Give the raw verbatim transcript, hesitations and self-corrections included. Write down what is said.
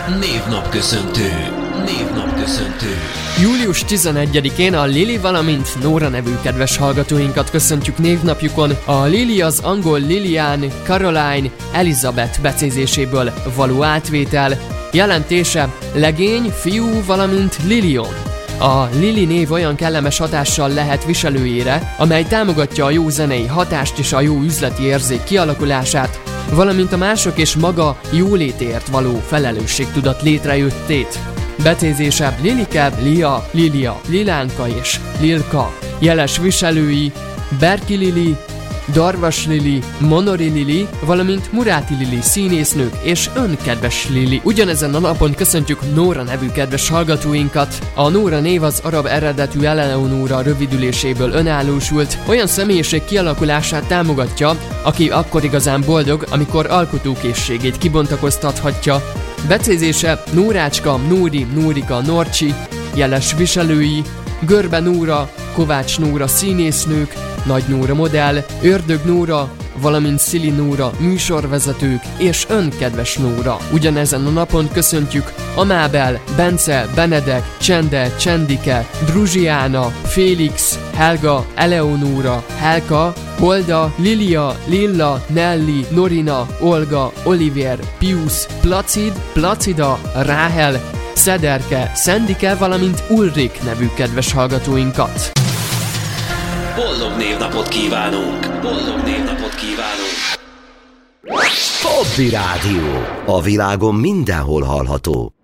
Névnapköszöntő. Névnapköszöntő. július tizenegyedikén a Lili, valamint Nóra nevű kedves hallgatóinkat köszöntjük névnapjukon. A Lili az angol Lilian, Caroline, Elizabeth becézéséből való átvétel, jelentése legény, fiú, valamint Lilion. A Lili név olyan kellemes hatással lehet viselőjére, amely támogatja a jó zenei hatást és a jó üzleti érzék kialakulását, valamint a mások és maga jólétért való felelősségtudat létrejöttét. Becézése Lilike, Lia, Lilia, Lilánka és Lilka. Jeles viselői Berki Lili, Darvas Lili, Monori Lili, valamint Muráti Lili színésznők és önkedves Lili. Ugyanezen a napon köszöntjük Nóra nevű kedves hallgatóinkat. A Nóra név az arab eredetű Eleonóra rövidüléséből önállósult, olyan személyiség kialakulását támogatja, aki akkor igazán boldog, amikor alkotókészségét kibontakoztathatja. Becézése Nórácska, Nóri, Nórika, Norcsi. Jeles viselői Görbe Nóra, Kovács Nóra színésznők, Nagy Nóra modell, Ördög Nóra, valamint Szili Nóra műsorvezetők és önkedves Nóra. Ugyanezen a napon köszöntjük Amábel, Bence, Benedek, Csende, Csendike, Druzsiána, Félix, Helga, Eleonóra, Helka, Holda, Lilia, Lilla, Nelly, Norina, Olga, Olivier, Pius, Placid, Placida, Ráhel, Szederke, Szendike, valamint Ulrik nevű kedves hallgatóinkat. Boldog névnapot kívánunk! Boldog névnapot kívánunk! Hobby Rádió. A világon mindenhol hallható.